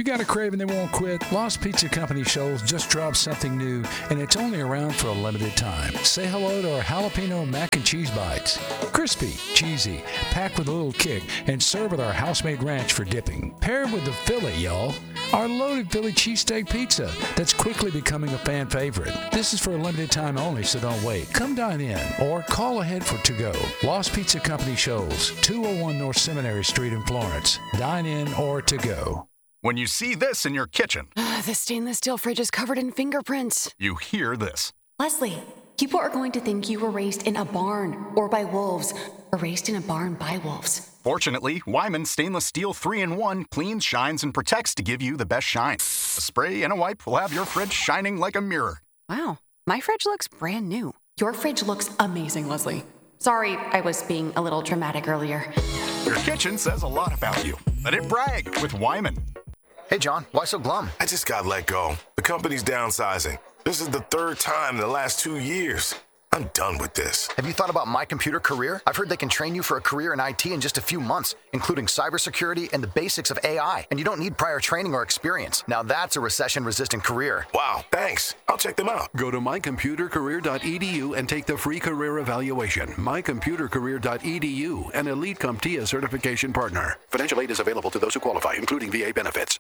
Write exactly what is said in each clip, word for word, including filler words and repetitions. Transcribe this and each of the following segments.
got a craving that won't quit? Lost Pizza Company Shoals just dropped something new, and it's only around for a limited time. Say hello to our jalapeno mac and cheese bites. Crispy, cheesy, packed with a little kick, and served with our house-made ranch for dipping. Paired with the Philly, y'all. Our loaded Philly cheesesteak pizza that's quickly becoming a fan favorite. This is for a limited time only, so don't wait. Come dine in or call ahead for to-go. Lost Pizza Company Shoals, two oh one North Seminary Street in Florence. Dine in or to-go. When you see this in your kitchen, the stainless steel fridge is covered in fingerprints. You hear this. Leslie, people are going to think you were raised in a barn or by wolves, or raised in a barn by wolves. Fortunately, Wyman Stainless Steel three in one cleans, shines, and protects to give you the best shine. A spray and a wipe will have your fridge shining like a mirror. Wow, my fridge looks brand new. Your fridge looks amazing, Leslie. Sorry, I was being a little dramatic earlier. Your kitchen says a lot about you. Let it brag with Wyman. Hey, John, why so glum? I just got let go. The company's downsizing. This is the third time in the last two years. I'm done with this. Have you thought about My Computer Career? I've heard they can train you for a career in I T in just a few months, including cybersecurity and the basics of A I. And you don't need prior training or experience. Now that's a recession-resistant career. Wow, thanks. I'll check them out. Go to my computer career dot e d u and take the free career evaluation. my computer career dot e d u, an Elite CompTIA certification partner. Financial aid is available to those who qualify, including V A benefits.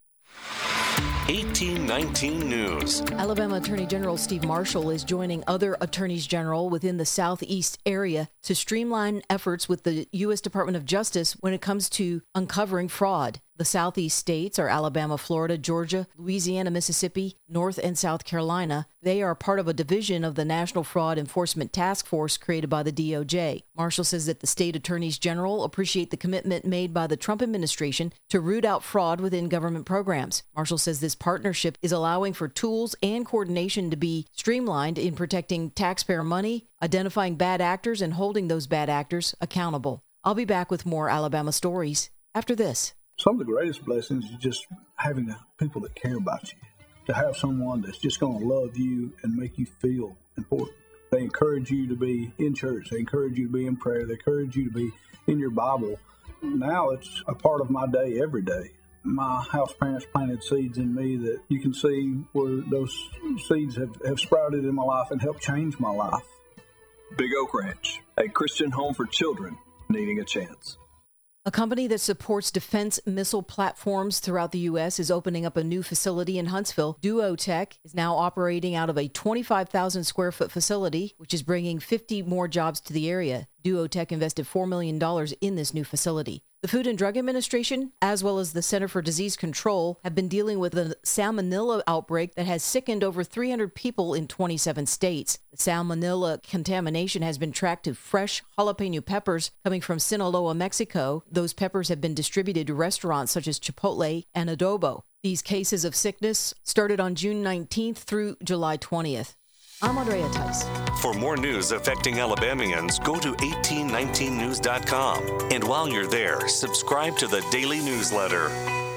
eighteen nineteen News. Alabama Attorney General Steve Marshall is joining other attorneys general within the Southeast area to streamline efforts with the U S Department of Justice when it comes to uncovering fraud. The Southeast states are Alabama, Florida, Georgia, Louisiana, Mississippi, North and South Carolina. They are part of a division of the National Fraud Enforcement Task Force created by the D O J. Marshall says that the state attorneys general appreciate the commitment made by the Trump administration to root out fraud within government programs. Marshall says this partnership is allowing for tools and coordination to be streamlined in protecting taxpayer money, identifying bad actors, and holding those bad actors accountable. I'll be back with more Alabama stories after this. Some of the greatest blessings is just having people that care about you, to have someone that's just going to love you and make you feel important. They encourage you to be in church. They encourage you to be in prayer. They encourage you to be in your Bible. Now it's a part of my day every day. My house parents planted seeds in me that you can see where those seeds have, have sprouted in my life and helped change my life. Big Oak Ranch, a Christian home for children needing a chance. A company that supports defense missile platforms throughout the U S is opening up a new facility in Huntsville. Duotech is now operating out of a twenty-five thousand square foot facility, which is bringing fifty more jobs to the area. Duotech invested four million dollars in this new facility. The Food and Drug Administration, as well as the Center for Disease Control, have been dealing with a salmonella outbreak that has sickened over three hundred people in twenty-seven states. The salmonella contamination has been tracked to fresh jalapeno peppers coming from Sinaloa, Mexico. Those peppers have been distributed to restaurants such as Chipotle and Adobo. These cases of sickness started on June nineteenth through July twentieth. I'm Andrea Tice. For more news affecting Alabamians, go to eighteen nineteen news dot com. And while you're there, subscribe to the daily newsletter.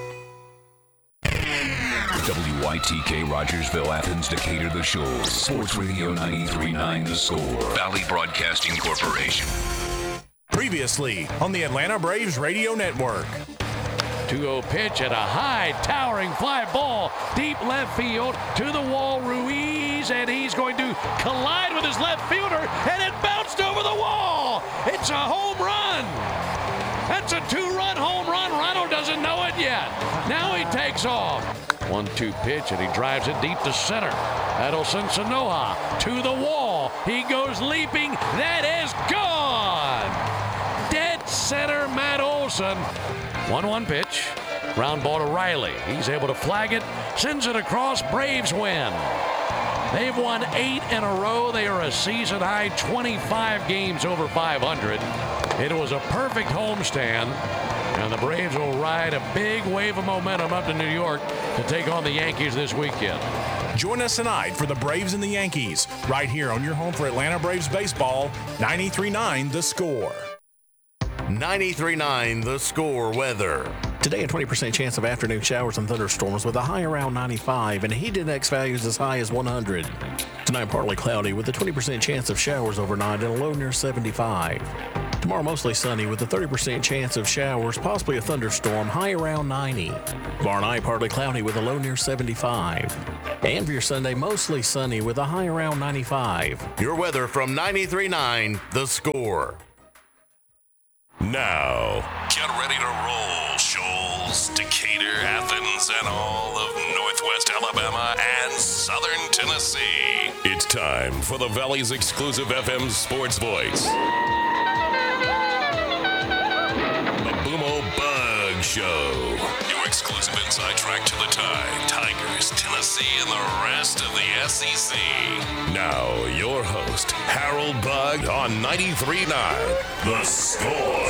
W Y T K Rogersville, Athens, Decatur, The Shoals. Sports Radio ninety-three point nine The Score. Valley Broadcasting Corporation. Previously on the Atlanta Braves Radio Network. two oh pitch at a high, towering fly ball, deep left field, to the wall, Ruiz, and he's going to collide with his left fielder, and it bounced over the wall. It's a home run. That's a two-run home run. Ronald doesn't know it yet. Now he takes off. one two pitch, and he drives it deep to center. Adelson Sanoja to the wall. He goes leaping. That is gone. Dead center, Matt Olson. one one pitch. Ground ball to Riley. He's able to flag it. Sends it across. Braves win. They've won eight in a row. They are a season high twenty-five games over five hundred. It was a perfect homestand. And the Braves will ride a big wave of momentum up to New York to take on the Yankees this weekend. Join us tonight for the Braves and the Yankees, right here on your home for Atlanta Braves baseball, ninety-three point nine The Score. ninety-three point nine The Score weather. Today, a twenty percent chance of afternoon showers and thunderstorms with a high around ninety-five and heat index values as high as one hundred. Tonight, partly cloudy with a twenty percent chance of showers overnight and a low near seventy-five. Tomorrow, mostly sunny with a thirty percent chance of showers, possibly a thunderstorm, high around ninety. Tomorrow night, partly cloudy with a low near seventy-five. And for your Sunday, mostly sunny with a high around ninety-five. Your weather from ninety-three point nine The Score. Now, get ready to roll, Shoals, Decatur, Athens, and all of Northwest Alabama and Southern Tennessee. It's time for the Valley's exclusive F M sports voice. The Boomo Bug Show. Your exclusive inside track to the Tide, Tigers, Tennessee, and the rest of the S E C. Now, your host, Harold Bug on ninety-three point nine The Score.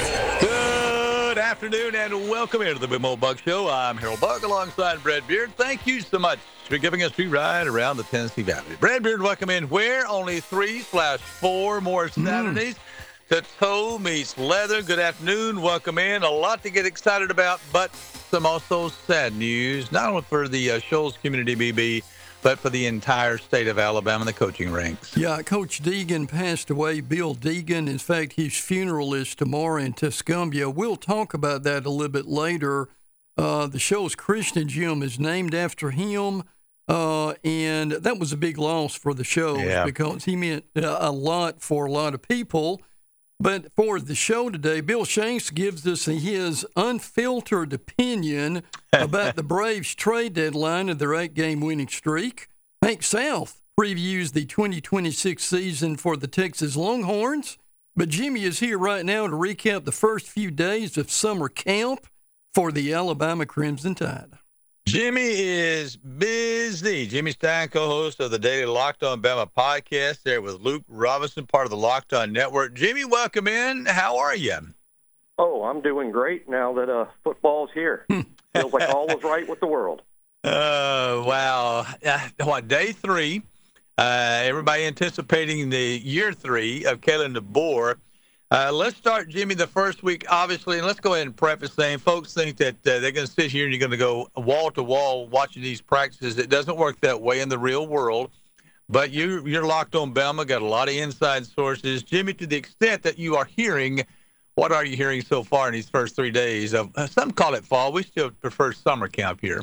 Good afternoon and welcome into the Boomo Bug Show. I'm Harold Bug alongside Brad Beard. Thank you so much for giving us a ride around the Tennessee Valley. Brad Beard, welcome in. Where only three slash four more Saturdays mm. to toe meets leather. Good afternoon. Welcome in. A lot to get excited about, but some also sad news, not only for the uh, Shoals Community B B, but for the entire state of Alabama, the coaching ranks. Yeah, Coach Deegan passed away, Bill Deegan. In fact, his funeral is tomorrow in Tuscumbia. We'll talk about that a little bit later. Uh, the Shoals Christian Gym is named after him, uh, and that was a big loss for the Shoals yeah. because he meant a lot for a lot of people. But for the show today, Bill Shanks gives us his unfiltered opinion about the Braves trade deadline and their eight-game winning streak. Hank South previews the twenty twenty-six season for the Texas Longhorns. But Jimmy is here right now to recap the first few days of summer camp for the Alabama Crimson Tide. Jimmy is busy. Jimmy Stein, co-host of the Daily Locked On Bama podcast, there with Luke Robinson, part of the Locked On Network. Jimmy, welcome in. How are you? Oh, I'm doing great now that uh, football's here. Feels like all is right with the world. Uh, wow. Uh, what, day three? Uh, everybody anticipating the year three of Kalen DeBoer. Uh, let's start, Jimmy, the first week, obviously, and let's go ahead and preface saying folks think that uh, they're going to sit here and you're going to go wall to wall watching these practices. It doesn't work that way in the real world, but you, you're locked on Bama, got a lot of inside sources. Jimmy, to the extent that you are hearing, what are you hearing so far in these first three days? Of uh, some call it fall. We still prefer summer camp here.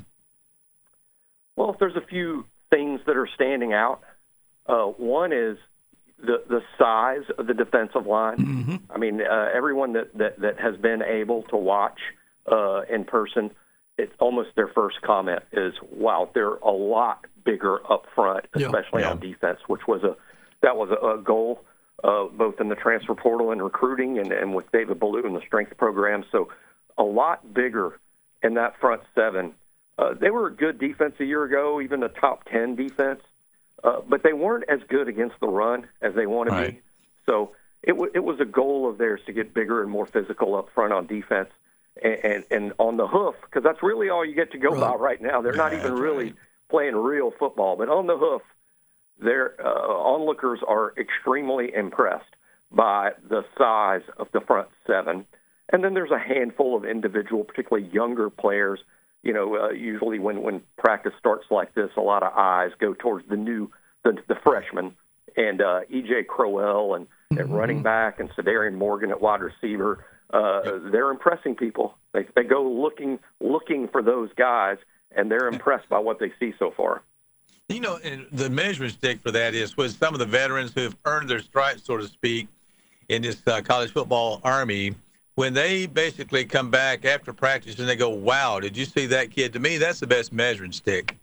Well, there's a few things that are standing out. Uh, one is The, the size of the defensive line. Mm-hmm. I mean, uh, everyone that, that, that has been able to watch uh, in person, it's almost their first comment is, wow, they're a lot bigger up front, especially yeah. Yeah. on defense, which was a that was a, a goal uh, both in the transfer portal and recruiting and, and with David Ballou and the strength program. So a lot bigger in that front seven. Uh, they were a good defense a year ago, even a top ten defense. Uh, but they weren't as good against the run as they want to right. be. So it, w- it was a goal of theirs to get bigger and more physical up front on defense and, and, and on the hoof, because that's really all you get to go right. by right now. They're yeah, not even really right. playing real football. But on the hoof, their uh, onlookers are extremely impressed by the size of the front seven. And then there's a handful of individual, particularly younger players. You know, uh, usually when, when practice starts like this, a lot of eyes go towards the new, the, the freshmen, and uh, E J Crowell and, mm-hmm. and running back and Sadarian Morgan at wide receiver. Uh, yep. They're impressing people. They they go looking looking for those guys, and they're impressed by what they see so far. You know, and the measuring stick for that is with some of the veterans who have earned their stripes, so to speak, in this uh, college football army. When they basically come back after practice and they go, wow, did you see that kid? To me, that's the best measuring stick.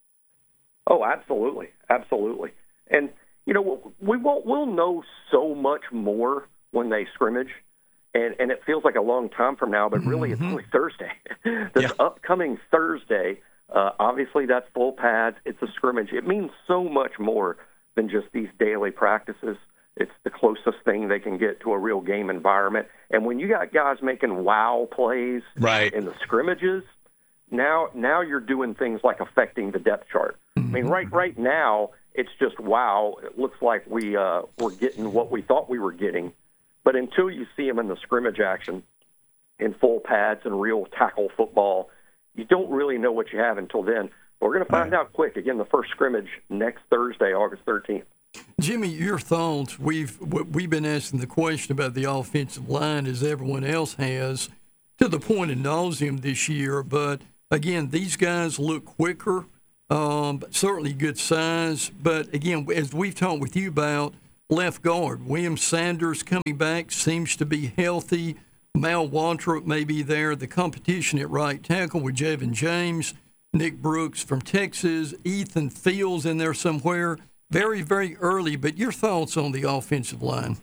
Oh, absolutely. Absolutely. And, you know, we won't, we'll know so much more when they scrimmage. And, and it feels like a long time from now, but really mm-hmm. it's only Thursday. This yeah. upcoming Thursday, uh, obviously that's full pads. It's a scrimmage. It means so much more than just these daily practices. It's the closest thing they can get to a real game environment. And when you got guys making wow plays right. in the scrimmages, now now you're doing things like affecting the depth chart. Mm-hmm. I mean, right right now, it's just wow. It looks like we, uh, we're getting what we thought we were getting. But until you see them in the scrimmage action, in full pads and real tackle football, you don't really know what you have until then. We're going to find right. out quick. Again, the first scrimmage next Thursday, August thirteenth. Jimmy, your thoughts? We've we've been asking the question about the offensive line as everyone else has, to the point of nauseum this year. But again, these guys look quicker, um, certainly good size. But again, as we've talked with you about, left guard William Sanders coming back seems to be healthy. Mal Waldrop may be there. The competition at right tackle with Javen James, Nick Brooks from Texas, Ethan Fields in there somewhere. Very, very early, but your thoughts on the offensive line?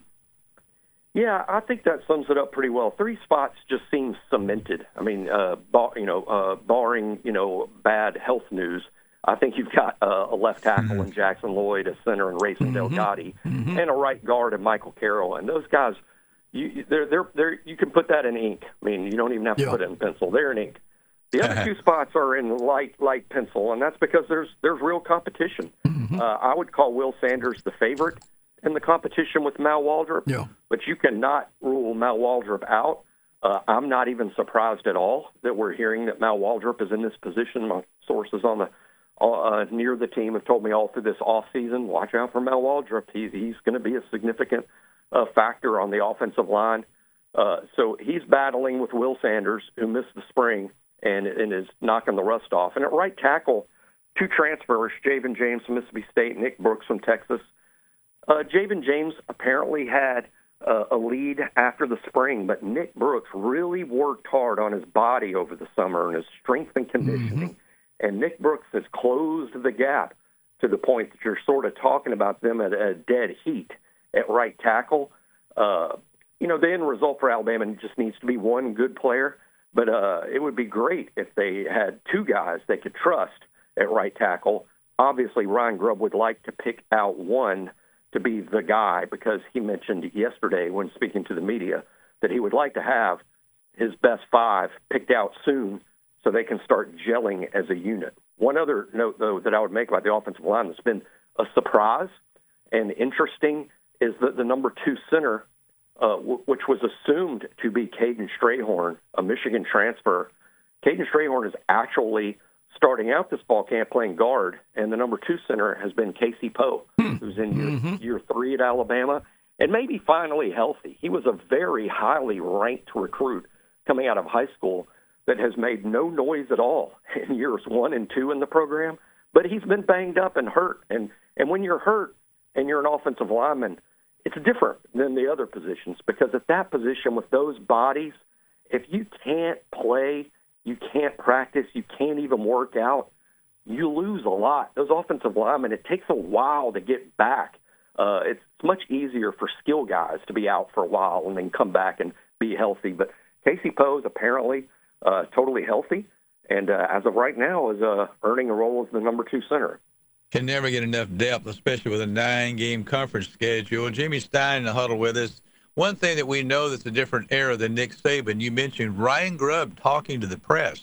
Yeah, I think that sums it up pretty well. Three spots just seem cemented. I mean, uh, bar, you know, uh, barring you know bad health news, I think you've got uh, a left tackle mm-hmm. in Jackson Lloyd, a center in Rayson mm-hmm. Delgatti, mm-hmm. and a right guard in Michael Carroll. And those guys, you they're they're they're you can put that in ink. I mean, you don't even have to yeah. put it in pencil. They're in ink. The other two spots are in light light pencil, and that's because there's there's real competition. Mm-hmm. Uh, I would call Will Sanders the favorite in the competition with Mal Waldrop, yeah. but you cannot rule Mal Waldrop out. Uh, I'm not even surprised at all that we're hearing that Mal Waldrop is in this position. My sources on the uh, near the team have told me all through this offseason, watch out for Mal Waldrop. He's, he's going to be a significant uh, factor on the offensive line. Uh, so he's battling with Will Sanders, who missed the spring, and, and is knocking the rust off. And at right tackle, two transfers, Javen James from Mississippi State, Nick Brooks from Texas. Uh, Javen James apparently had uh, a lead after the spring, but Nick Brooks really worked hard on his body over the summer and his strength and conditioning. Mm-hmm. And Nick Brooks has closed the gap to the point that you're sort of talking about them at a dead heat at right tackle. Uh, you know, the end result for Alabama just needs to be one good player. But uh, it would be great if they had two guys they could trust at right tackle. Obviously, Ryan Grubb would like to pick out one to be the guy because he mentioned yesterday when speaking to the media that he would like to have his best five picked out soon so they can start gelling as a unit. One other note, though, that I would make about the offensive line that's been a surprise and interesting is that the number two center, Uh, w- which was assumed to be Caden Strayhorn, a Michigan transfer. Caden Strayhorn is actually starting out this fall camp playing guard, and the number two center has been Casey Poe, hmm. who's in year, mm-hmm. year three at Alabama, and maybe finally healthy. He was a very highly ranked recruit coming out of high school that has made no noise at all in years one and two in the program, but he's been banged up and hurt. And, and when you're hurt and you're an offensive lineman, it's different than the other positions because at that position with those bodies, if you can't play, you can't practice, you can't even work out, you lose a lot. Those offensive linemen, it takes a while to get back. Uh, it's much easier for skill guys to be out for a while and then come back and be healthy. But Casey Poe is apparently uh, totally healthy, and uh, as of right now is uh, earning a role as the number two center. Can never get enough depth, especially with a nine-game conference schedule. Jimmy Stein in the huddle with us. One thing that we know that's a different era than Nick Saban, you mentioned Ryan Grubb talking to the press.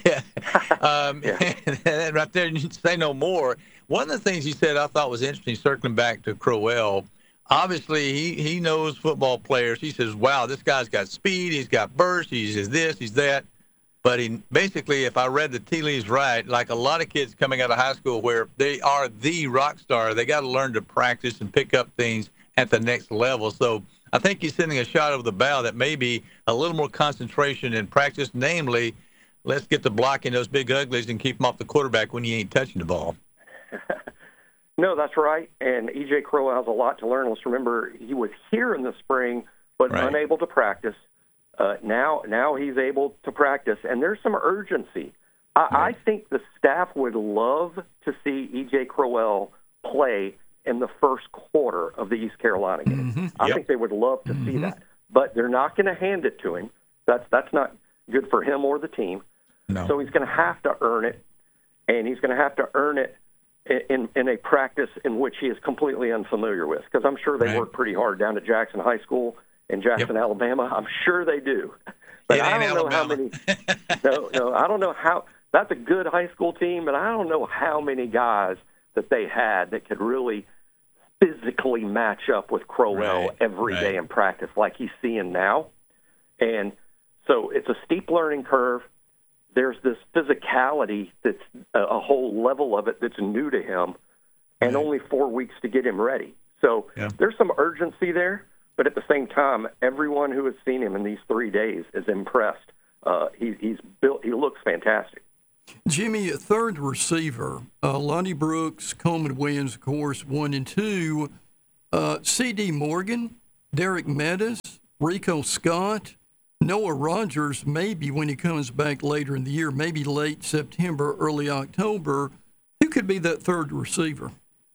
um, right there, you say no more. One of the things he said I thought was interesting, circling back to Crowell, obviously he, he knows football players. He says, wow, this guy's got speed, he's got burst, he's this, he's that. But he basically, if I read the tea leaves right, like a lot of kids coming out of high school where they are the rock star, they got to learn to practice and pick up things at the next level. So I think he's sending a shot over the bow that maybe a little more concentration in practice, namely, let's get to blocking those big uglies and keep them off the quarterback when you ain't touching the ball. No, that's right. And E J Crowell has a lot to learn. Let's remember he was here in the spring but right. unable to practice. Uh, now, now he's able to practice, and there's some urgency. I, right. I think the staff would love to see E J Crowell play in the first quarter of the East Carolina game. Mm-hmm. I yep. think they would love to mm-hmm. see that, but they're not going to hand it to him. That's that's not good for him or the team. No. So he's going to have to earn it, and he's going to have to earn it in in a practice in which he is completely unfamiliar with. Because I'm sure they right. work pretty hard down at Jackson High School. In Jackson, yep. Alabama, I'm sure they do. But I don't know Alabama. how many. no, no, I don't know how. That's a good high school team, but I don't know how many guys that they had that could really physically match up with Crowell right, every right. day in practice like he's seeing now. And so it's a steep learning curve. There's this physicality that's a whole level of it that's new to him. and right. only four weeks to get him ready. So yeah. there's some urgency there, but at the same time, everyone who has seen him in these three days is impressed. Uh, he, he's built. He looks fantastic. Jimmy, third receiver, uh, Lonnie Brooks, Coleman Williams, of course, one and two. Uh, C D Morgan, Derek Meadows, Rico Scott, Noah Rogers, maybe when he comes back later in the year, maybe late September, early October. Who could be that third receiver?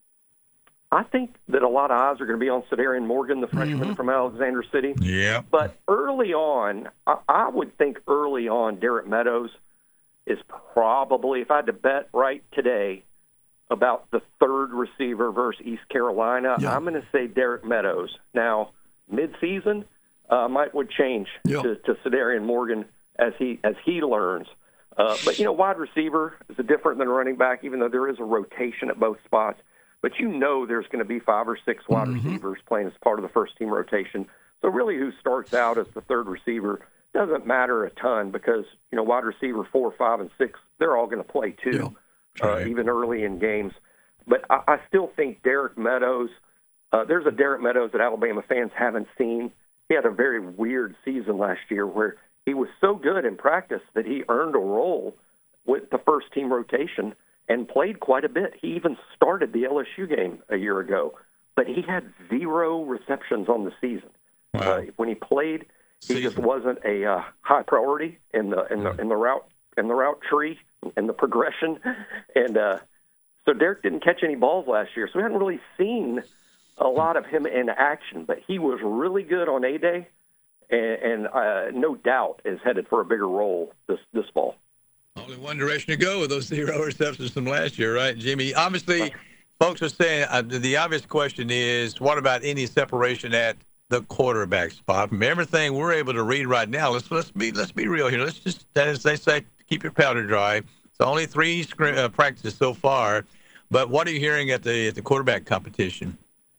I think that a lot of eyes are going to be on Cedarian Morgan, the freshman mm-hmm. from Alexander City. Yeah. But early on, I, I would think early on, Derek Meadows is probably, if I had to bet right today about the third receiver versus East Carolina, yeah. I'm going to say Derek Meadows. Now, mid-season, uh, might would change yeah. to, to Cedarian Morgan as he as he learns. Uh, but, you know, wide receiver is different than running back, even though there is a rotation at both spots. But you know there's going to be five or six wide mm-hmm. receivers playing as part of the first-team rotation. So really who starts out as the third receiver doesn't matter a ton because, you know, wide receiver four, five, and six, they're all going to play too, yeah. uh, even early in games. But I, I still think Derek Meadows, uh, there's a Derek Meadows that Alabama fans haven't seen. He had a very weird season last year where he was so good in practice that he earned a role with the first-team rotation and played quite a bit. He even started the L S U game a year ago, but he had zero receptions on the season. Wow. Uh, when he played, he season. just wasn't a uh, high priority in the in the in the route in the route tree and the progression. And uh, so Derek didn't catch any balls last year, so we hadn't really seen a lot of him in action. But he was really good on A-Day, and, and uh, no doubt is headed for a bigger role this this fall. Only one direction to go with those zero receptions from last year, right, Jimmy? Obviously, folks are saying uh, the obvious question is, what about any separation at the quarterback spot? From everything we're able to read right now, let's let's be let's be real here. Let's just, as they say, keep your powder dry. It's only three uh, practices so far, but what are you hearing at the at the quarterback competition?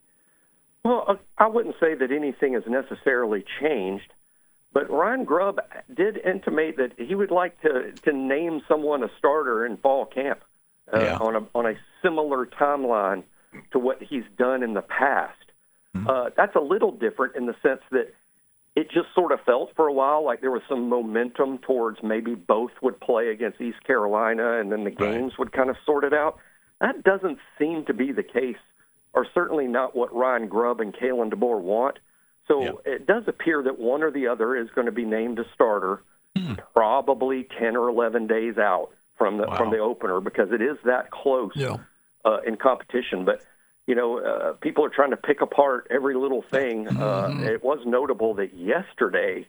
Well, I wouldn't say that anything has necessarily changed. But Ryan Grubb did intimate that he would like to, to name someone a starter in fall camp uh, yeah. on a on a similar timeline to what he's done in the past. Mm-hmm. Uh, that's a little different in the sense that it just sort of felt for a while like there was some momentum towards maybe both would play against East Carolina and then the games right. would kind of sort it out. That doesn't seem to be the case, or certainly not what Ryan Grubb and Kalen DeBoer want. So yeah. it does appear that one or the other is going to be named a starter, hmm. probably ten or eleven days out from the wow. from the opener because it is that close yeah. uh, in competition. But you know, uh, people are trying to pick apart every little thing. Mm-hmm. Uh, it was notable that yesterday,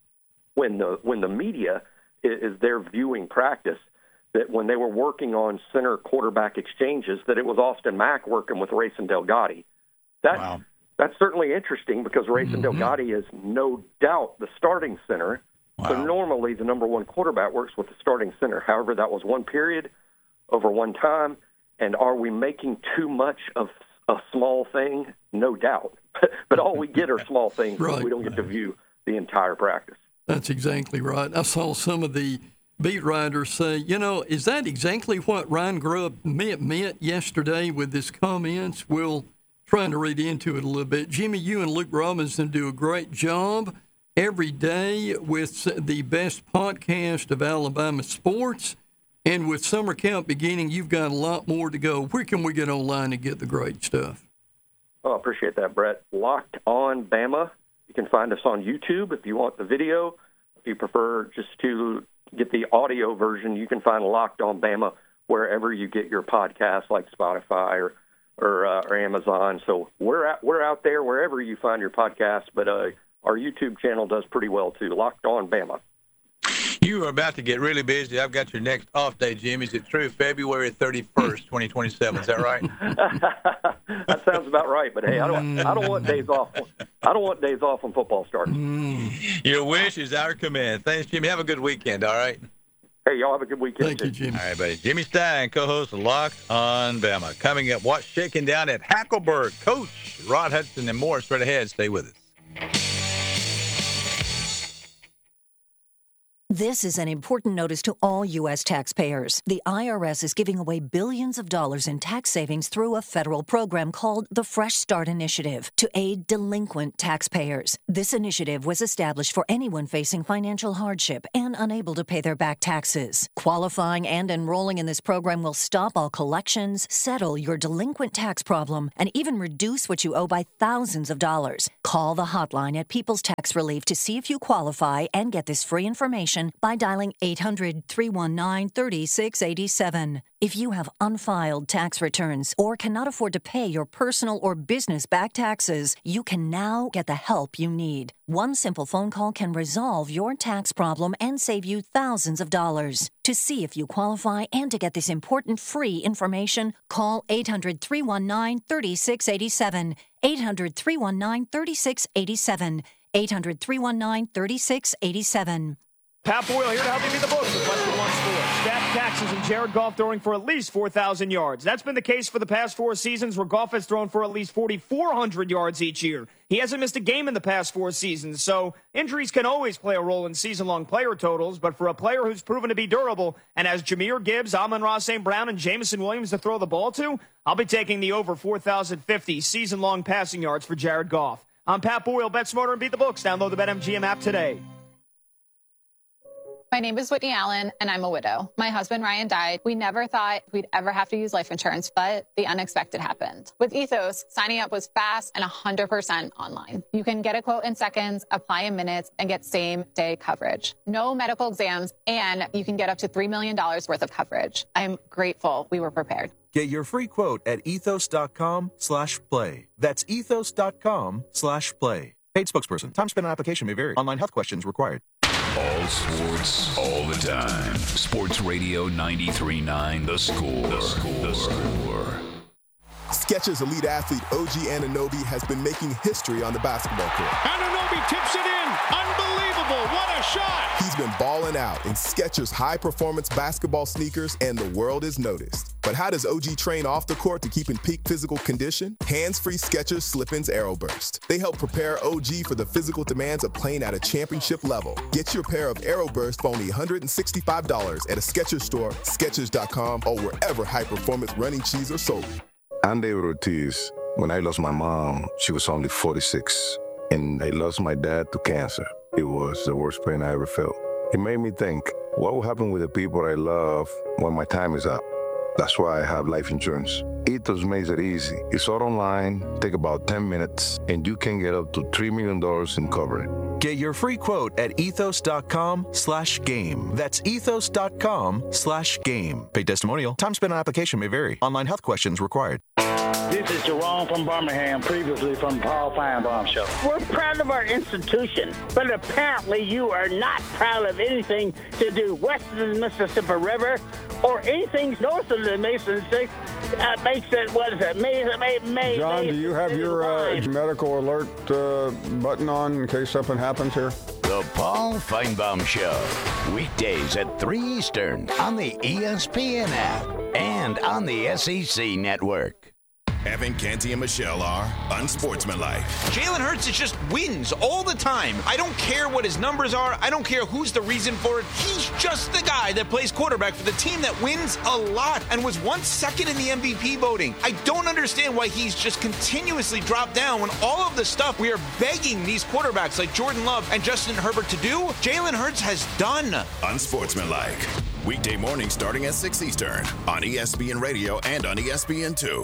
when the when the media is, is there viewing practice, that when they were working on center quarterback exchanges, that it was Austin Mack working with Rayson Delgatti. That. Wow. That's certainly interesting because Rayson mm-hmm. Delgatti is no doubt the starting center. Wow. So normally the number one quarterback works with the starting center. However, that was one period over one time. And are we making too much of a small thing? No doubt. But all we get are small things. Right. We don't get to view the entire practice. That's exactly right. I saw some of the beat writers say, you know, is that exactly what Ryan Grubb meant, meant yesterday with his comments? We'll trying to read into it a little bit. Jimmy, you and Luke Robinson do a great job every day with the best podcast of Alabama sports. And with summer camp beginning, you've got a lot more to go. Where can we get online and get the great stuff? Oh, I appreciate that, Brett. Locked on Bama. You can find us on YouTube if you want the video. If you prefer just to get the audio version, you can find Locked on Bama wherever you get your podcasts, like Spotify or Or, uh, or Amazon. So we're out, we're out there wherever you find your podcast, but uh, our YouTube channel does pretty well too. Locked on Bama. You are about to get really busy. I've got your next off day, Jim. Is it true? February thirty-first, twenty twenty-seven. Is that right? That sounds about right. But hey, I don't I don't want days off. I don't want days off when football starts. Your wish is our command. Thanks, Jimmy. Have a good weekend. All right. Hey, y'all have a good weekend. Thank you, Jimmy. All right, buddy. Jimmy Stein, co-host of Locked on Bama. Coming up, what's shaking down at Hackleburg? Coach Rod Hudson and more straight ahead. Stay with us. This is an important notice to all U S taxpayers. The I R S is giving away billions of dollars in tax savings through a federal program called the Fresh Start Initiative to aid delinquent taxpayers. This initiative was established for anyone facing financial hardship and unable to pay their back taxes. Qualifying and enrolling in this program will stop all collections, settle your delinquent tax problem, and even reduce what you owe by thousands of dollars. Call the hotline at People's Tax Relief to see if you qualify and get this free information by dialing eight hundred, three one nine, three six eight seven. If you have unfiled tax returns or cannot afford to pay your personal or business back taxes, you can now get the help you need. One simple phone call can resolve your tax problem and save you thousands of dollars. To see if you qualify and to get this important free information, call eight hundred, three one nine, three six eight seven. eight hundred, three one nine, three six eight seven. eight hundred, three one nine, three six eight seven. Pat Boyle here to help you beat the books with Western One Sports. Stacked taxes and Jared Goff throwing for at least four thousand yards. That's been the case for the past four seasons where Goff has thrown for at least forty-four hundred yards each year. He hasn't missed a game in the past four seasons, so injuries can always play a role in season-long player totals, but for a player who's proven to be durable and has Jahmyr Gibbs, Amon-Ra Saint Brown, and Jameson Williams to throw the ball to, I'll be taking the over four thousand fifty season-long passing yards for Jared Goff. I'm Pat Boyle. Bet smarter and beat the books. Download the BetMGM app today. My name is Whitney Allen, and I'm a widow. My husband, Ryan, died. We never thought we'd ever have to use life insurance, but the unexpected happened. With Ethos, signing up was fast and one hundred percent online. You can get a quote in seconds, apply in minutes, and get same-day coverage. No medical exams, and you can get up to three million dollars worth of coverage. I'm grateful we were prepared. Get your free quote at ethos.com slash play. That's ethos.com slash play. Paid spokesperson. Time spent on application may vary. Online health questions required. All sports, all the time. Sports Radio ninety-three point nine, The Score. The Score. The Score. Skechers elite athlete O G Anunoby has been making history on the basketball court. Anunoby tips it in. Unbelievable. What a shot. He's been balling out in Skechers high-performance basketball sneakers, and the world is noticed. But how does O G train off the court to keep in peak physical condition? Hands-free Skechers Slip-ins Aeroburst. They help prepare O G for the physical demands of playing at a championship level. Get your pair of Aeroburst for only one hundred sixty-five dollars at a Skechers store, Skechers dot com, or wherever high-performance running shoes are sold. I'm David Ortiz. When I lost my mom, she was only forty-six, and I lost my dad to cancer. It was the worst pain I ever felt. It made me think, what will happen with the people I love when my time is up? That's why I have life insurance. Ethos makes it easy. It's all online, take about ten minutes, and you can get up to three million dollars in coverage. Get your free quote at ethos.com slash game. That's ethos.com slash game. Paid testimonial. Time spent on application may vary. Online health questions required. This is Jerome from Birmingham, previously from Paul Feinbaum Show. We're proud of our institution, but apparently you are not proud of anything to do west of the Mississippi River or anything north of the Mississippi. Uh, makes it, what is it? May, may, may, John, may, do you have your uh, medical alert uh, button on in case something happens here? The Paul Feinbaum Show. Weekdays at three Eastern on the E S P N app and on the S E C network. Evan, Canty, and Michelle are unsportsmanlike. Jalen Hurts just wins all the time. I don't care what his numbers are. I don't care who's the reason for it. He's just the guy that plays quarterback for the team that wins a lot and was once second in the M V P voting. I don't understand why he's just continuously dropped down when all of the stuff we are begging these quarterbacks like Jordan Love and Justin Herbert to do, Jalen Hurts has done. Unsportsmanlike. Weekday morning starting at six Eastern on E S P N Radio and on E S P N two.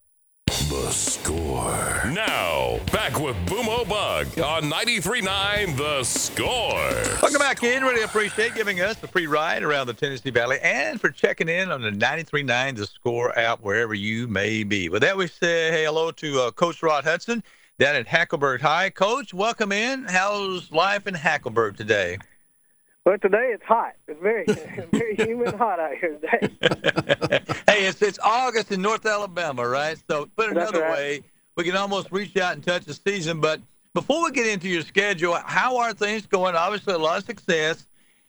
The Score. Now, back with Boomo Bug on ninety-three point nine The Score. Welcome back in. Really appreciate giving us the free ride around the Tennessee Valley and for checking in on the ninety-three point nine The Score app wherever you may be. With that, we say hey, hello to uh, Coach Rod Hudson down at Hackleburg High. Coach, welcome in. How's life in Hackleburg today? Well, today it's hot. It's very, very humid and hot out here today. Hey, it's it's August in North Alabama, right? So put it That's another right. way, we can almost reach out and touch the season. But before we get into your schedule, how are things going? Obviously, a lot of success.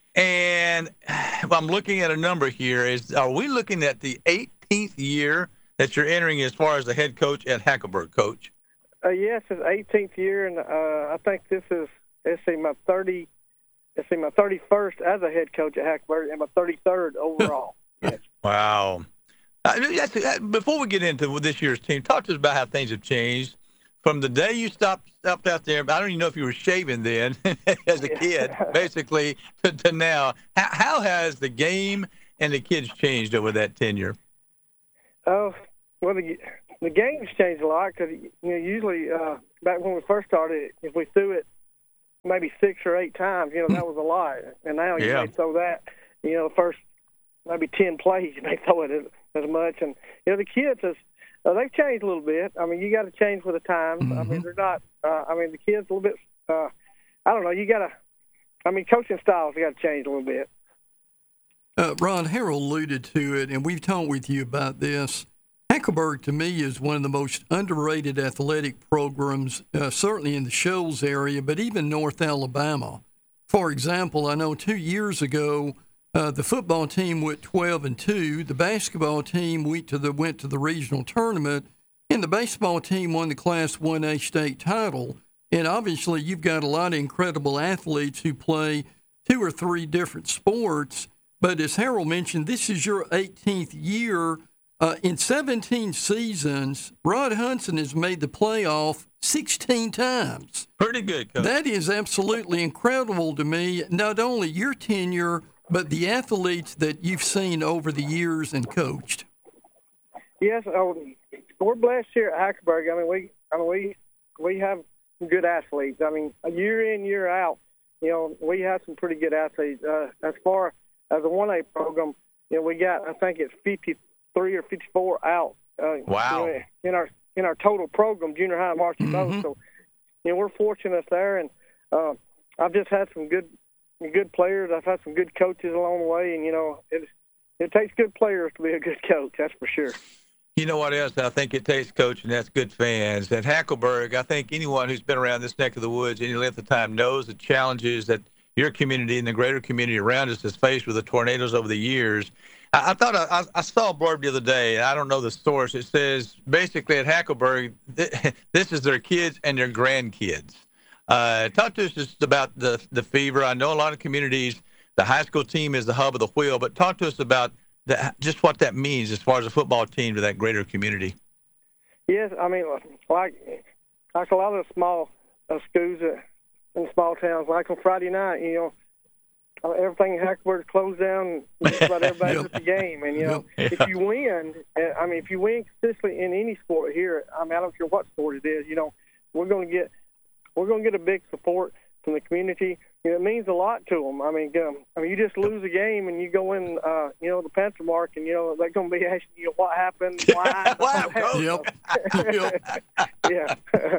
And I'm looking at a number here. Is Are we looking at the eighteenth year that you're entering as far as the head coach at Hackleburg, Coach? Uh, yes, it's eighteenth year, and uh, I think this is, let's see, my thirty let's see, my thirty-first as a head coach at Hackleburg and my thirty-third overall. Yes. Wow. Uh, that's, uh, before we get into this year's team, talk to us about how things have changed from the day you stopped stopped out there. I don't even know if you were shaving then as a kid, basically, to, to now. How, how has the game and the kids changed over that tenure? Oh, well, the, the game's changed a lot because, you know, usually uh, back when we first started, if we threw it maybe six or eight times, you know, that was a lot. And now you Yeah. may throw that, you know, the first maybe ten plays, you may throw it as, as much. And, you know, the kids, has, uh, they've changed a little bit. I mean, you got to change with the times. Mm-hmm. I mean, they're not, uh, I mean, the kids a little bit, uh, I don't know, you got to, I mean, coaching styles got to change a little bit. Uh, Ron, Harold alluded to it, and we've talked with you about this. Hackleburg, to me, is one of the most underrated athletic programs, uh, certainly in the Shoals area, but even North Alabama. For example, I know two years ago, uh, the football team went twelve and two. The basketball team went to the went to the regional tournament, and the baseball team won the Class one A state title. And obviously, you've got a lot of incredible athletes who play two or three different sports. But as Harold mentioned, this is your eighteenth year. Uh, in seventeen seasons, Rod Hudson has made the playoff sixteen times. Pretty good, Coach. That is absolutely incredible to me. Not only your tenure, but the athletes that you've seen over the years and coached. Yes, oh, we're blessed here at Hackleburg. I mean, we, I mean, we, we have good athletes. I mean, year in, year out, you know, we have some pretty good athletes. Uh, as far as a one A program, you know, we got, I think it's fifty-three or fifty-four out. Uh, wow. You know, in our in our total program, junior high and marching both. Mm-hmm. So, you know, we're fortunate there, and uh, I've just had some good good players. I've had some good coaches along the way, and you know, it it takes good players to be a good coach. That's for sure. You know what else I think it takes, Coach, and that's good fans. At Hackleburg, I think anyone who's been around this neck of the woods any length of time knows the challenges that your community and the greater community around us has faced with the tornadoes over the years. I, I thought I, I saw a blurb the other day, and I don't know the source. It says basically at Hackleburg, th- this is their kids and their grandkids. Uh, talk to us just about the the fever. I know a lot of communities, the high school team is the hub of the wheel, but talk to us about the, just what that means as far as a football team to that greater community. Yes, I mean, like like a lot of the small uh, schools uh, in small towns, like on Friday night, you know, everything in Hackleburg closed down. Just about everybody's Yep. at the game, and you know, Yep. if you win, uh, I mean, if you win consistently in any sport here, I mean, I don't care what sport it is, you know, we're going to get we're going to get a big support from the community. You know, it means a lot to them. I mean, um, I mean, you just lose a game and you go in, uh, you know, the Panther Mark, and you know they're going to be asking you what happened, why. Wow, Yep. Yeah.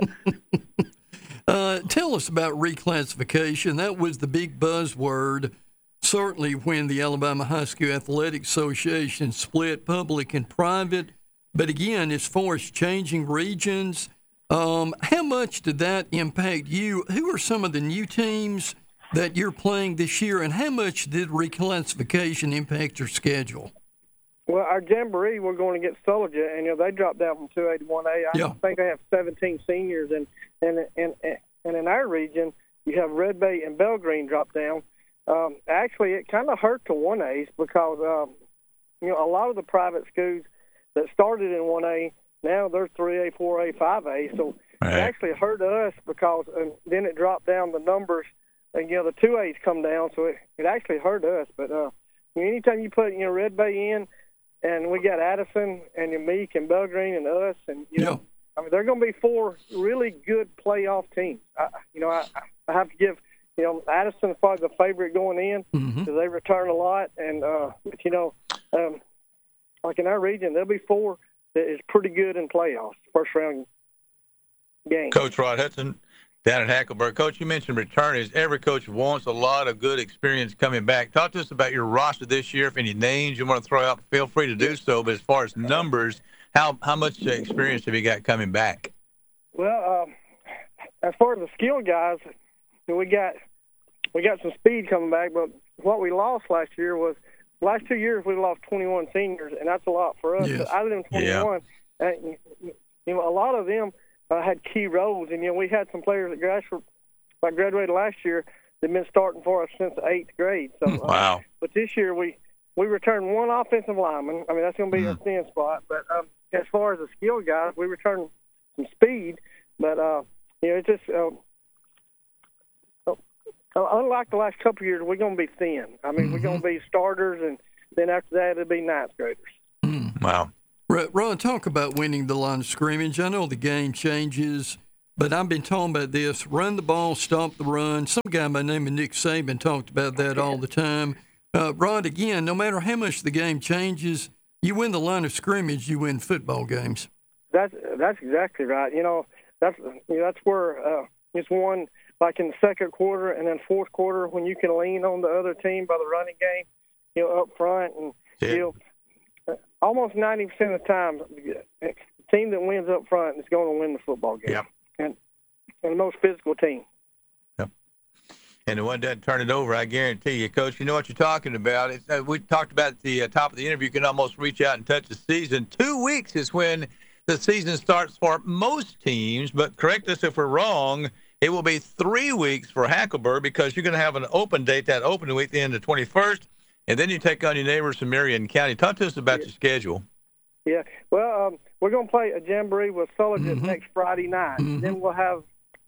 Uh, tell us about reclassification. That was the big buzzword, certainly when the Alabama High School Athletic Association split public and private. But again, as far as changing regions, um, how much did that impact you? Who are some of the new teams that you're playing this year, and how much did reclassification impact your schedule? Well, our jamboree, we're going to get Soldier, and you know they dropped down from two A to one A. I Yeah. think they have seventeen seniors, and and and and in our region, you have Red Bay and Belgreen drop down. Um, actually, it kind of hurt the one A's because um, you know a lot of the private schools that started in one A now they're three A, four A, five A. So Right. it actually hurt us because and then it dropped down the numbers, and you know the two A's come down, so it, it actually hurt us. But uh, anytime you put you know Red Bay in. And we got Addison and Meek and Belgreen and us, and you know, I mean, they're going to be four really good playoff teams. I, you know, I, I have to give, you know, Addison's probably the favorite going in because Mm-hmm. they return a lot, and uh, but you know, um, like in our region, there'll be four that is pretty good in playoffs, first round game. Coach Rod Hudson down at Hackleburg. Coach, you mentioned returnees. Every coach wants a lot of good experience coming back. Talk to us about your roster this year. If any names you want to throw out, feel free to do so. But as far as numbers, how how much uh, experience have you got coming back? Well, um, as far as the skill guys, we got we got some speed coming back, but what we lost last year was last two years we lost twenty-one seniors, and that's a lot for us. Yes. But out of them twenty-one, uh, you know, a lot of them uh, had key roles, and you know we had some players that graduated, like graduated last year they've been starting for us since the eighth grade. So uh, wow. But this year we we returned one offensive lineman. I mean, that's going to be mm. a thin spot. But um, as far as the skill guys, we returned some speed. But uh, you know, it's just. Uh, Unlike the last couple of years, we're going to be thin. I mean, mm-hmm. we're going to be starters, and then after that, it'll be ninth graders. Mm. Wow. Ron, talk about winning the line of scrimmage. I know the game changes, but I've been talking about this. Run the ball, stop the run. Some guy by the name of Nick Saban talked about that all the time. Uh, Ron, again, no matter how much the game changes, you win the line of scrimmage, you win football games. That's that's exactly right. You know, that's you know, that's where uh, it's one – like in the second quarter and then fourth quarter when you can lean on the other team by the running game, you know, up front. And, yeah. you know, almost ninety percent of the time, the team that wins up front is going to win the football game. Yep. And, and the most physical team. Yep. And the one that doesn't turn it over, I guarantee you, Coach, you know what you're talking about. It's, uh, we talked about at the uh, top of the interview, you can almost reach out and touch the season. Two weeks is when the season starts for most teams, but correct us if we're wrong. It will be three weeks for Hackleburg because you're going to have an open date that opening week, the end of the twenty-first, and then you take on your neighbors from Marion County. Talk to us about yeah. your schedule. Yeah, well, um, we're going to play a jamboree with Sullivan mm-hmm. next Friday night. Mm-hmm. Then we'll have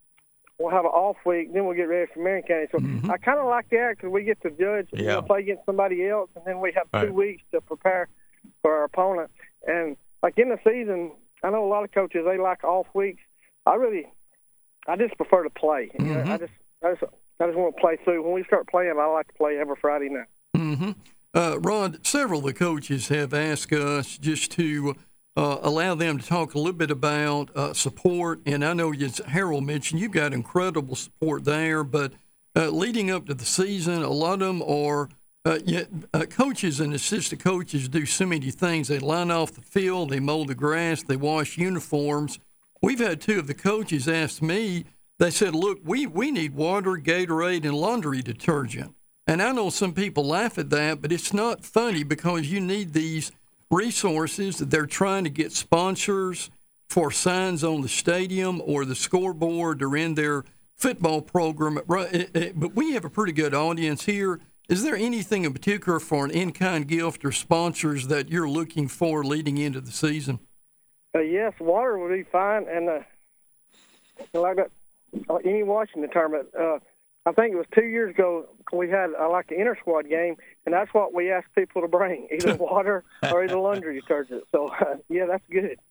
we'll have an off week. Then we'll get ready for Marion County. So mm-hmm. I kind of like that because we get to judge. Yeah. We'll play against somebody else, and then we have two right. weeks to prepare for our opponent. And like in the season, I know a lot of coaches they like off weeks. I really. I just prefer to play. Mm-hmm. You know, I just, I just, I just want to play through. When we start playing, I like to play every Friday night. Mm-hmm. Uh, Ron, several of the coaches have asked us just to uh, allow them to talk a little bit about uh, support. And I know, as Harold mentioned, you've got incredible support there. But uh, leading up to the season, a lot of them are uh, yet, uh, coaches and assistant coaches do so many things. They line off the field, they mow the grass, they wash uniforms. We've had two of the coaches ask me, they said, look, we, we need water, Gatorade, and laundry detergent. And I know some people laugh at that, but it's not funny because you need these resources. They're trying to get sponsors for signs on the stadium or the scoreboard or in their football program. But we have a pretty good audience here. Is there anything in particular for an in-kind gift or sponsors that you're looking for leading into the season? Uh, yes, water would be fine, and uh, like that, uh, any Washington tournament. Uh, I think it was two years ago we had uh, like the inter squad game, and that's what we asked people to bring: either water or either laundry detergent. So, uh, yeah, that's good.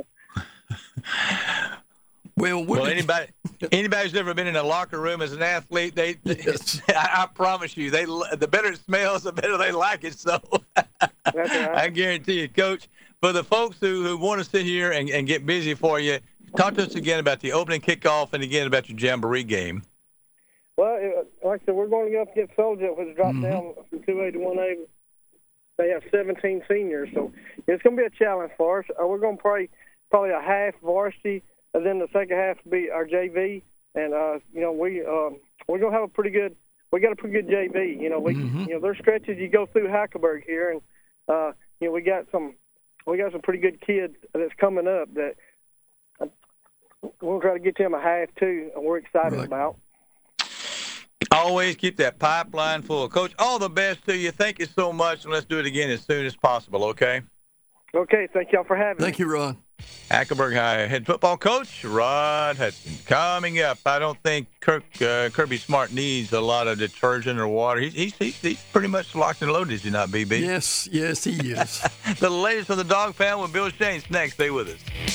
Well, well, anybody anybody who's ever been in a locker room as an athlete, they, yes. I, I promise you, they the better it smells, the better they like it. So, that's right. I guarantee you, Coach. For the folks who, who want to sit here and, and get busy for you, talk to us again about the opening kickoff and again about your jamboree game. Well, it, like I said, we're going to go up against Soldier, which dropped mm-hmm. down from two A to one A. They have seventeen seniors, so it's going to be a challenge for us. Uh, we're going to play probably a half varsity, and then the second half will be our J V. And uh, you know, we um, we're going to have a pretty good. We got a pretty good J V. You know, we mm-hmm. you know there's stretches you go through Hackleburg here, and uh, you know we got some. We got some pretty good kids that's coming up that we'll try to get them a half, too, and we're excited right. about. Always keep that pipeline full. Coach, all the best to you. Thank you so much, and let's do it again as soon as possible, okay? Okay, thank y'all for having thank me. Thank you, Ron. Hackleburg High head football coach Rod Hudson. Coming up, I don't think Kirk, uh, Kirby Smart needs a lot of detergent or water. He's, he's, he's, he's pretty much locked and loaded, is he not, B B? Yes, yes, he is. The latest from the Dog Pound with Bill Shanes next. Stay with us.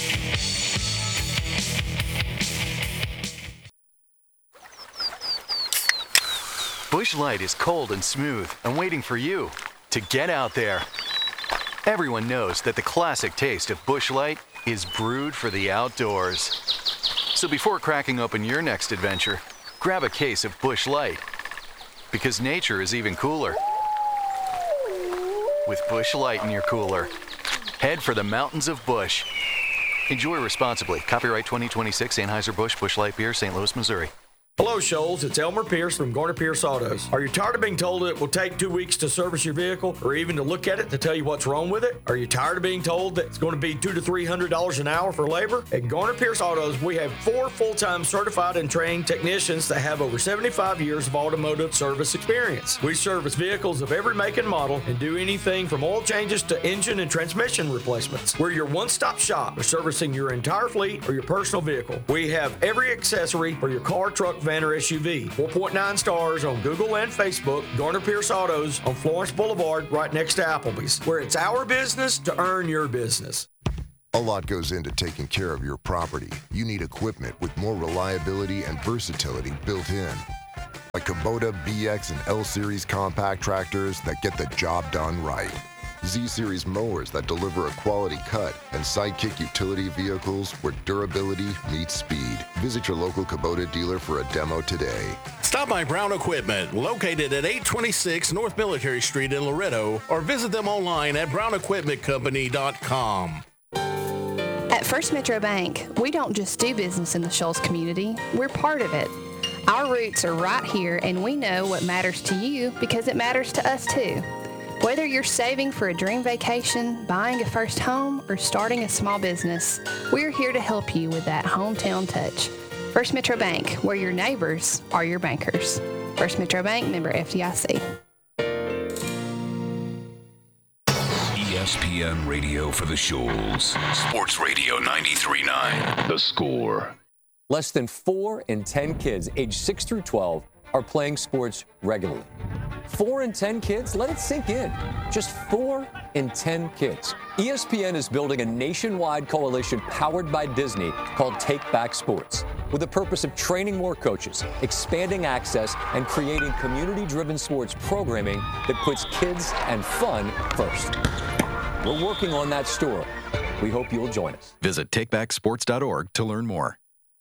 Busch Light is cold and smooth and waiting for you to get out there. Everyone knows that the classic taste of Busch Light is brewed for the outdoors. So before cracking open your next adventure, grab a case of Busch Light. Because nature is even cooler with Busch Light in your cooler. Head for the mountains of Busch. Enjoy responsibly. Copyright twenty twenty-six, Anheuser-Busch, Busch Light Beer, Saint Louis, Missouri. Hello, Shoals. It's Elmer Pierce from Garner Pierce Autos. Are you tired of being told it will take two weeks to service your vehicle or even to look at it to tell you what's wrong with it? Are you tired of being told that it's going to be two to three hundred dollars an hour for labor? At Garner Pierce Autos, we have four full-time certified and trained technicians that have over seventy-five years of automotive service experience. We service vehicles of every make and model and do anything from oil changes to engine and transmission replacements. We're your one-stop shop for servicing your entire fleet or your personal vehicle. We have every accessory for your car, truck, van, or S U V. four point nine stars on Google and Facebook. Garner Pierce Autos on Florence Boulevard, right next to Applebee's, where it's our business to earn your business. A lot goes into taking care of your property. You need equipment with more reliability and versatility built in. Like Kubota B X and L Series compact tractors that get the job done right. Z-Series mowers that deliver a quality cut, and Sidekick utility vehicles where durability meets speed. Visit your local Kubota dealer for a demo today. Stop by Brown Equipment, located at eight twenty-six North Military Street in Loretto, or visit them online at brown equipment company dot com. At First Metro Bank, we don't just do business in the Shoals community, we're part of it. Our roots are right here, and we know what matters to you because it matters to us too. Whether you're saving for a dream vacation, buying a first home, or starting a small business, we're here to help you with that hometown touch. First Metro Bank, where your neighbors are your bankers. First Metro Bank, member F D I C. E S P N Radio for the Shoals. Sports Radio ninety-three point nine. The Score. Less than four in ten kids aged six through twelve are playing sports regularly. Four in ten kids? Let it sink in. Just four in ten kids. E S P N is building a nationwide coalition powered by Disney called Take Back Sports, with the purpose of training more coaches, expanding access, and creating community-driven sports programming that puts kids and fun first. We're working on that story. We hope you'll join us. Visit take back sports dot org to learn more.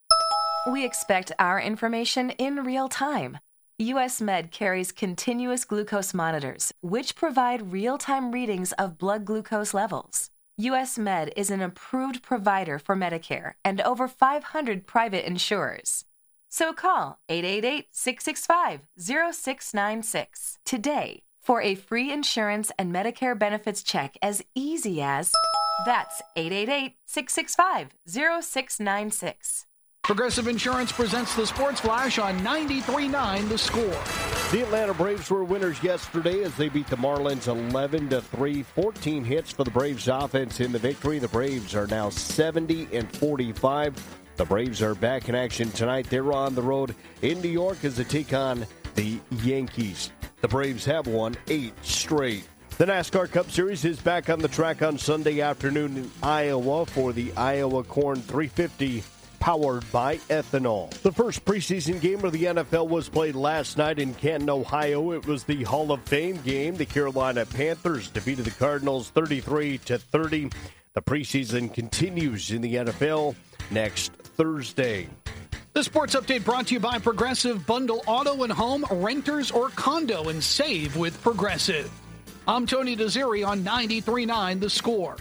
We expect our information in real time. U S Med carries continuous glucose monitors, which provide real-time readings of blood glucose levels. U S Med is an approved provider for Medicare and over five hundred private insurers. So call eight eight eight, six six five, zero six nine six today for a free insurance and Medicare benefits check as easy as, that's eight eight eight, six six five, zero six nine six. Progressive Insurance presents the Sports Flash on ninety-three point nine The Score. The Atlanta Braves were winners yesterday as they beat the Marlins eleven to three. fourteen hits for the Braves offense in the victory. The Braves are now seventy and forty-five. The Braves are back in action tonight. They're on the road in New York as they take on the Yankees. The Braves have won eight straight. The NASCAR Cup Series is back on the track on Sunday afternoon in Iowa for the Iowa Corn three fifty. Powered by ethanol. The first preseason game of the N F L was played last night in Canton, Ohio. It was the Hall of Fame game. The Carolina Panthers defeated the Cardinals thirty-three to thirty. The preseason continues in the N F L next Thursday. The Sports Update brought to you by Progressive. Bundle auto and home, renters, or condo and save with Progressive. I'm Tony Desiri on ninety-three point nine The Score.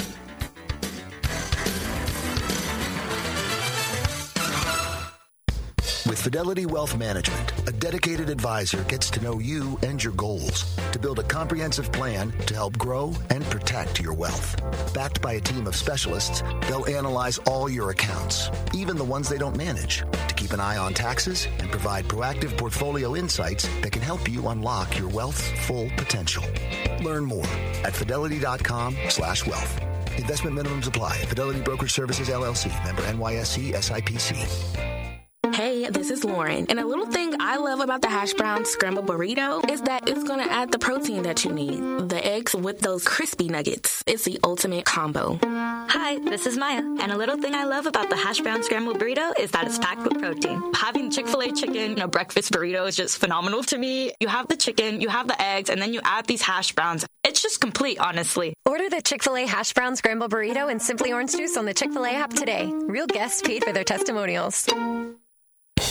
With Fidelity Wealth Management, a dedicated advisor gets to know you and your goals to build a comprehensive plan to help grow and protect your wealth. Backed by a team of specialists, they'll analyze all your accounts, even the ones they don't manage, to keep an eye on taxes and provide proactive portfolio insights that can help you unlock your wealth's full potential. Learn more at fidelity.com slash wealth. Investment minimums apply. Fidelity Brokerage Services, L L C. Member N Y S C S I P C. Hey, this is Lauren, and a little thing I love about the hash brown scrambled burrito is that it's going to add the protein that you need. The eggs with those crispy nuggets. It's the ultimate combo. Hi, this is Maya, and a little thing I love about the hash brown scrambled burrito is that it's packed with protein. Having Chick-fil-A chicken in a breakfast burrito is just phenomenal to me. You have the chicken, you have the eggs, and then you add these hash browns. It's just complete, honestly. Order the Chick-fil-A hash brown scrambled burrito and Simply Orange Juice on the Chick-fil-A app today. Real guests paid for their testimonials.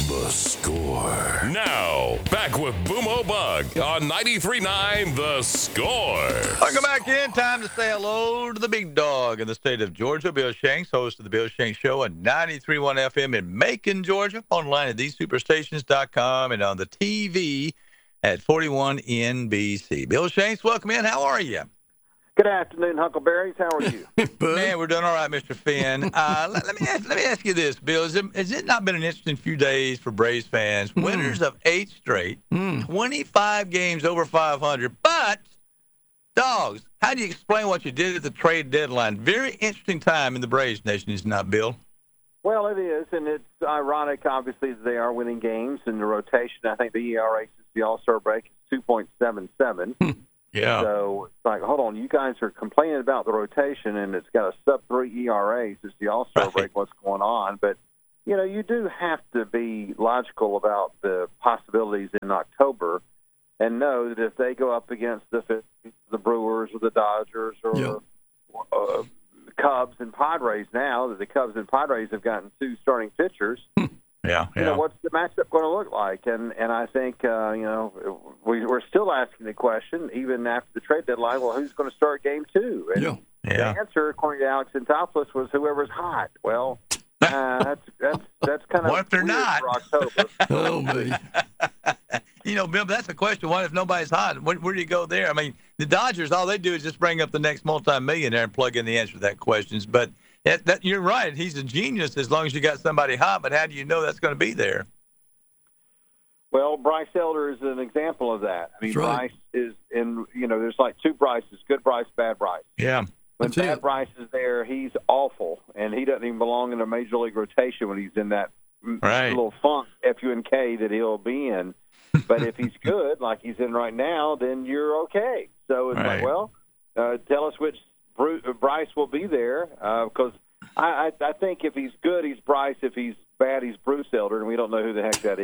The Score. Now, back with Boomo Bug on ninety-three point nine The Score. Welcome back in. Time to say hello to the big dog in the state of Georgia, Bill Shanks, host of the Bill Shanks Show on ninety-three point one F M in Macon, Georgia, online at these superstations dot com and on the T V at forty-one N B C. Bill Shanks, welcome in. How are you? Good afternoon, Huckleberries. How are you? Man, we're doing all right, Mister Finn. Uh, let, let me ask, let me ask you this, Bill. Has it, has it not been an interesting few days for Braves fans? Mm. Winners of eight straight, mm. twenty-five games over five hundred. But, dogs, how do you explain what you did at the trade deadline? Very interesting time in the Braves nation, is not, Bill? Well, it is, and it's ironic, obviously, that they are winning games in the rotation. I think the E R A since the All-Star break is two point seven seven. Yeah. So it's like, hold on, you guys are complaining about the rotation, and it's got a sub three E R A since the All-Star right. break. What's going on? But you know, you do have to be logical about the possibilities in October, and know that if they go up against the the Brewers or the Dodgers or yeah. uh, Cubs and Padres, now that the Cubs and Padres have gotten two starting pitchers. Yeah, you yeah. know, what's the matchup going to look like? And and I think, uh, you know, we, we're still asking the question, even after the trade deadline, well, who's going to start game two? And yeah. the answer, according to Alex Anthopoulos, was whoever's hot. Well, uh, that's that's that's kind of what if they're weird not? for October. Oh, me. You know, Bill, that's the question. What if nobody's hot? Where, where do you go there? I mean, the Dodgers, all they do is just bring up the next multimillionaire and plug in the answer to that question. But that, that, you're right. He's a genius as long as you got somebody hot. But how do you know that's going to be there? Well, Bryce Elder is an example of that. I mean, That's right. Bryce is in, you know, there's like two Bryces, good Bryce, bad Bryce. Yeah. When That's bad it. Bryce is there, he's awful, and he doesn't even belong in a major league rotation when he's in that m- Right. little funk, F U N K, that he'll be in. But if he's good, like he's in right now, then you're okay. So it's Right. like, well, uh, tell us which Bru- Bryce will be there, because I, I, I think if he's good, he's Bryce. If he's bad, he's Bruce Elder, and we don't know who the heck that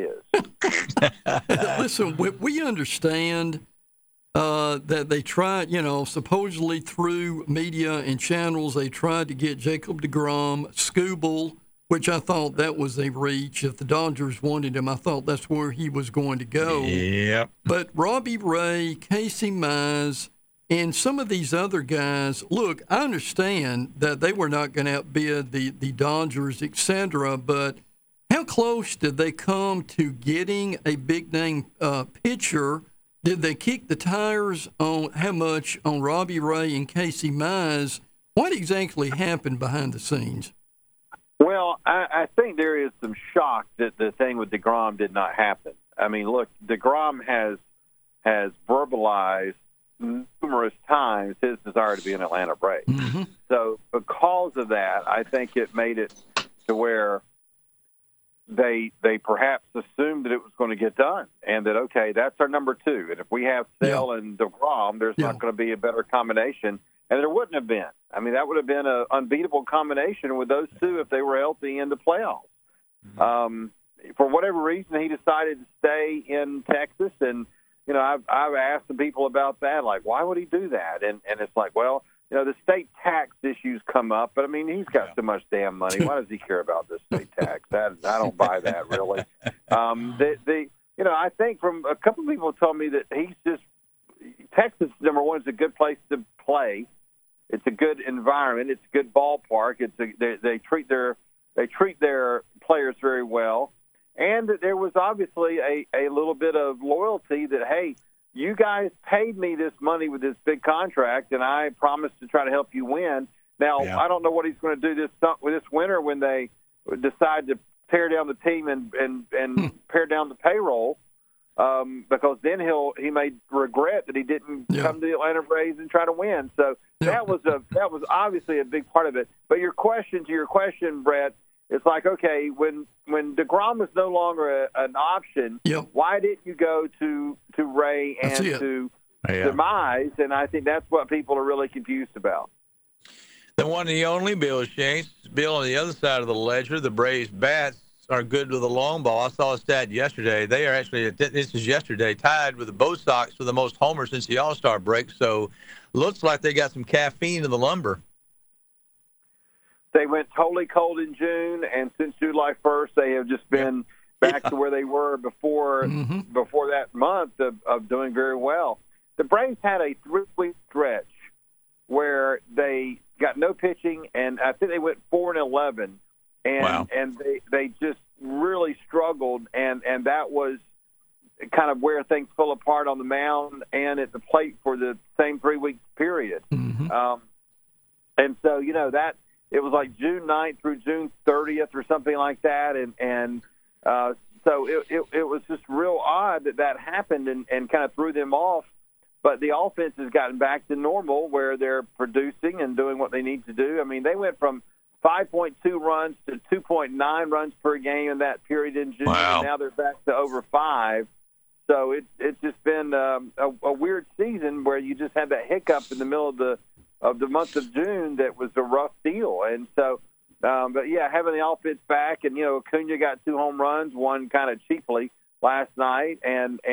is. Listen, we, we understand uh, that they tried, you know, supposedly through media and channels, they tried to get Jacob deGrom, Skubal, which I thought that was a reach. If the Dodgers wanted him, I thought that's where he was going to go. Yep. But Robbie Ray, Casey Mize, and some of these other guys, look, I understand that they were not going to outbid the, the Dodgers, et cetera, but how close did they come to getting a big-name uh, pitcher? Did they kick the tires on how much on Robbie Ray and Casey Mize? What exactly happened behind the scenes? Well, I, I think there is some shock that the thing with DeGrom did not happen. I mean, look, DeGrom has has verbalized numerous times his desire to be an Atlanta Brave. Mm-hmm. So because of that, I think it made it to where they they perhaps assumed that it was going to get done, and that, okay, that's our number two. And if we have Sale Yeah. and DeGrom, there's Yeah. not going to be a better combination. And there wouldn't have been. I mean, that would have been an unbeatable combination with those two if they were healthy in the playoffs. Mm-hmm. Um, for whatever reason, he decided to stay in Texas. And, you know, I've, I've asked some people about that, like, why would he do that? And, and it's like, well, you know, the state tax issues come up. But, I mean, he's got so much damn money. Why does he care about the state tax? That, I don't buy that, really. Um, the, the, you know, I think from a couple of people told me that he's just – Texas, number one, is a good place to play. It's a good environment. It's a good ballpark. It's a, they, they treat their they treat their players very well, and there was obviously a, a little bit of loyalty that, hey, you guys paid me this money with this big contract, and I promised to try to help you win. Now Yeah. I don't know what he's going to do this with this winter when they decide to tear down the team and and and Hmm. pare down the payroll. Um, because then he'll he may regret that he didn't Yeah. come to the Atlanta Braves and try to win. So Yeah. that was a that was obviously a big part of it. But your question to your question, Brett, it's like, okay, when when DeGrom was no longer a, an option, Yep. why didn't you go to to Ray and That's it. to Yeah. to Mize? And I think that's what people are really confused about. The one and the only Bill Shanks. Bill on the other side of the ledger, the Braves bats are good with the long ball. I saw a stat yesterday. They are actually, this is yesterday, tied with the Bo Sox for the most homers since the All-Star break. So looks like they got some caffeine in the lumber. They went totally cold in June, and since July first, they have just been back to where they were before mm-hmm. before that month of, of doing very well. The Braves had a three-week stretch where they got no pitching, and I think they went four and eleven, and wow. and they, they just really struggled, and, and that was kind of where things fell apart on the mound and at the plate for the same three-week period. Mm-hmm. Um, and so, you know, that it was like June ninth through June thirtieth or something like that, and and uh, so it, it it was just real odd that that happened and, and kind of threw them off. But the offense has gotten back to normal where they're producing and doing what they need to do. I mean, they went from five point two runs to two point nine runs per game in that period in June, wow. and now they're back to over five. So it, it's just been um, a, a weird season where you just had that hiccup in the middle of the of the month of June that was a rough deal. And so, um, but yeah, having the offense back, and you know, Acuna got two home runs, one kind of cheaply last night, and